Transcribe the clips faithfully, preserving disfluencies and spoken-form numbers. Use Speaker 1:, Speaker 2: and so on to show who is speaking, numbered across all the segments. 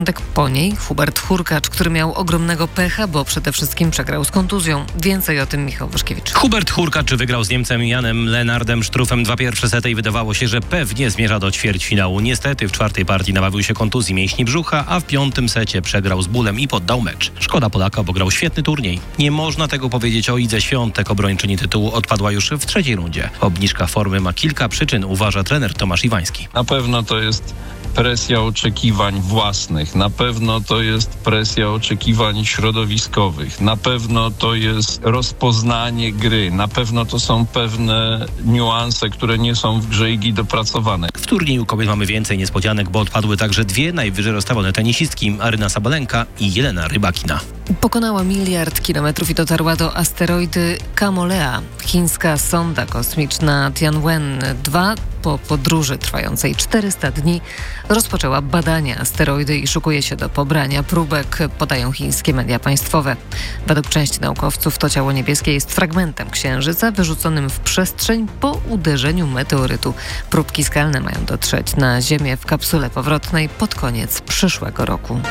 Speaker 1: Po niej Hubert Hurkacz, który miał ogromnego pecha, bo przede wszystkim przegrał z kontuzją. Więcej o tym Michał Wyszkiewicz.
Speaker 2: Hubert Hurkacz wygrał z Niemcem Janem Lennardem Struffem dwa pierwsze sety i wydawało się, że pewnie zmierza do ćwierćfinału. Niestety w czwartej partii nabawił się kontuzji mięśni brzucha, a w piątym secie przegrał z bólem i poddał mecz. Szkoda Polaka, bo grał świetny turniej. Nie można tego powiedzieć o Idze Świątek. Obrończyni tytułu odpadła już w trzeciej rundzie. Obniżka formy ma kilka przyczyn, uważa trener Tomasz Iwański.
Speaker 3: Na pewno to jest presja oczekiwań własnych, na pewno to jest presja oczekiwań środowiskowych, na pewno to jest rozpoznanie gry, na pewno to są pewne niuanse, które nie są w grze Igi dopracowane.
Speaker 2: W turnieju kobiet mamy więcej niespodzianek, bo odpadły także dwie najwyżej rozstawione tenisistki, Aryna Sabalenka i Jelena Rybakina.
Speaker 1: Pokonała miliard kilometrów i dotarła do asteroidy Kamolea. Chińska sonda kosmiczna Tianwen dwa po podróży trwającej czterysta dni rozpoczęła badania asteroidy i szykuje się do pobrania próbek, podają chińskie media państwowe. Według części naukowców to ciało niebieskie jest fragmentem Księżyca wyrzuconym w przestrzeń po uderzeniu meteorytu. Próbki skalne mają dotrzeć na Ziemię w kapsule powrotnej pod koniec przyszłego roku.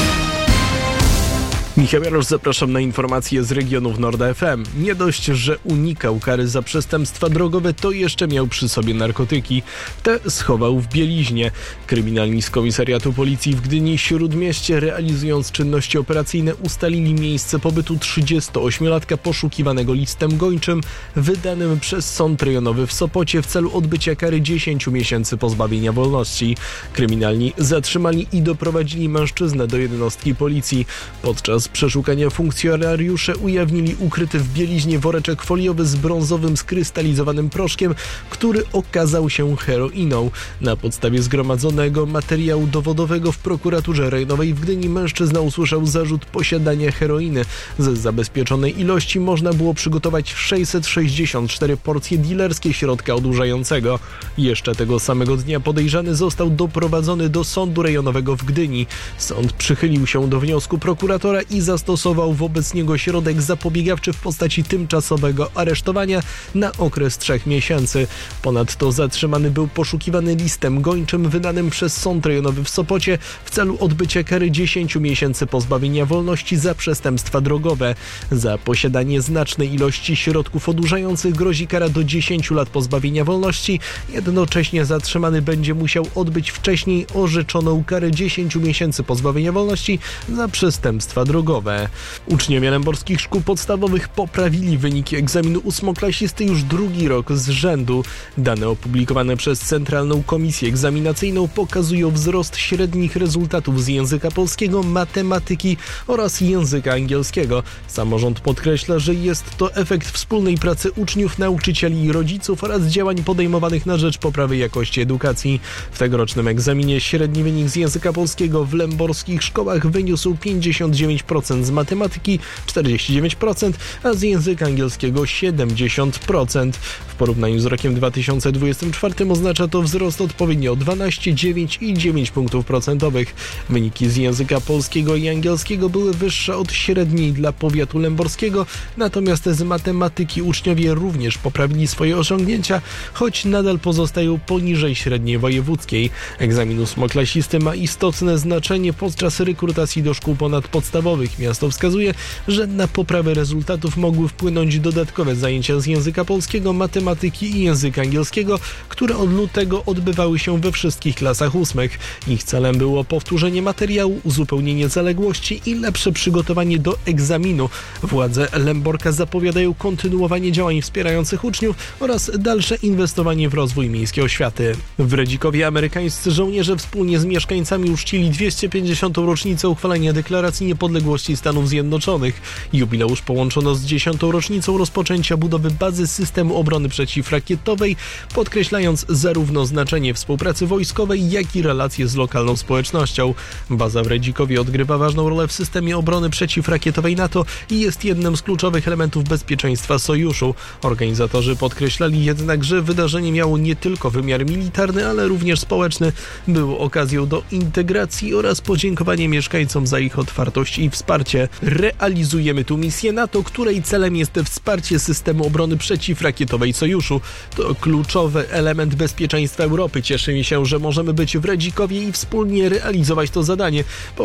Speaker 4: Michał Jarosz, zapraszam na informacje z regionów Nord F M. Nie dość, że unikał kary za przestępstwa drogowe, to jeszcze miał przy sobie narkotyki. Te schował w bieliźnie. Kryminalni z Komisariatu Policji w Gdyni Śródmieście, realizując czynności operacyjne, ustalili miejsce pobytu trzydziestoośmiolatka poszukiwanego listem gończym wydanym przez Sąd Rejonowy w Sopocie w celu odbycia kary dziesięciu miesięcy pozbawienia wolności. Kryminalni zatrzymali i doprowadzili mężczyznę do jednostki policji. Podczas przeszukania funkcjonariusze ujawnili ukryty w bieliźnie woreczek foliowy z brązowym skrystalizowanym proszkiem, który okazał się heroiną. Na podstawie zgromadzonego materiału dowodowego w prokuraturze rejonowej w Gdyni mężczyzna usłyszał zarzut posiadania heroiny. Ze zabezpieczonej ilości można było przygotować sześćset sześćdziesiąt cztery porcje dilerskie środka odurzającego. Jeszcze tego samego dnia podejrzany został doprowadzony do Sądu Rejonowego w Gdyni. Sąd przychylił się do wniosku prokuratora i zastosował wobec niego środek zapobiegawczy w postaci tymczasowego aresztowania na okres trzech miesięcy. Ponadto zatrzymany był poszukiwany listem gończym wydanym przez Sąd Rejonowy w Sopocie w celu odbycia kary dziesięciu miesięcy pozbawienia wolności za przestępstwa drogowe. Za posiadanie znacznej ilości środków odurzających grozi kara do dziesięciu lat pozbawienia wolności. Jednocześnie zatrzymany będzie musiał odbyć wcześniej orzeczoną karę dziesięciu miesięcy pozbawienia wolności za przestępstwa drogowe. Uczniowie lęborskich szkół podstawowych poprawili wyniki egzaminu ósmoklasisty już drugi rok z rzędu. Dane opublikowane przez Centralną Komisję Egzaminacyjną pokazują wzrost średnich rezultatów z języka polskiego, matematyki oraz języka angielskiego. Samorząd podkreśla, że jest to efekt wspólnej pracy uczniów, nauczycieli i rodziców oraz działań podejmowanych na rzecz poprawy jakości edukacji. W tegorocznym egzaminie średni wynik z języka polskiego w lęborskich szkołach wyniósł pięćdziesiąt dziewięć procent, z matematyki czterdzieści dziewięć procent, a z języka angielskiego siedemdziesiąt procent. W porównaniu z rokiem dwa tysiące dwudziestym czwartym oznacza to wzrost odpowiednio o dwanaście, dziewięć i dziewięć punktów procentowych. Wyniki z języka polskiego i angielskiego były wyższe od średniej dla powiatu lęborskiego, natomiast z matematyki uczniowie również poprawili swoje osiągnięcia, choć nadal pozostają poniżej średniej wojewódzkiej. Egzamin ósmoklasisty ma istotne znaczenie podczas rekrutacji do szkół ponadpodstawowych. Miasto wskazuje, że na poprawę rezultatów mogły wpłynąć dodatkowe zajęcia z języka polskiego, matematyki i języka angielskiego, które od lutego odbywały się we wszystkich klasach ósmych. Ich celem było powtórzenie materiału, uzupełnienie zaległości i lepsze przygotowanie do egzaminu. Władze Lęborka zapowiadają kontynuowanie działań wspierających uczniów oraz dalsze inwestowanie w rozwój miejskiej oświaty. W Redzikowie amerykańscy żołnierze wspólnie z mieszkańcami uczcili dwieście pięćdziesiątą rocznicę uchwalenia Deklaracji Niepodległości Stanów Zjednoczonych. Jubileusz połączono z dziesiątą rocznicą rozpoczęcia budowy bazy systemu obrony przeciwrakietowej, podkreślając zarówno znaczenie współpracy wojskowej, jak i relacje z lokalną społecznością. Baza w Redzikowie odgrywa ważną rolę w systemie obrony przeciwrakietowej NATO i jest jednym z kluczowych elementów bezpieczeństwa sojuszu. Organizatorzy podkreślali jednak, że wydarzenie miało nie tylko wymiar militarny, ale również społeczny. Było okazją do integracji oraz podziękowania mieszkańcom za ich otwartość i współpracę wsparcie. Realizujemy tu misję NATO, której celem jest wsparcie systemu obrony przeciwrakietowej Sojuszu. To kluczowy element bezpieczeństwa Europy. Cieszy mi się, że możemy być w Redzikowie i wspólnie realizować to zadanie.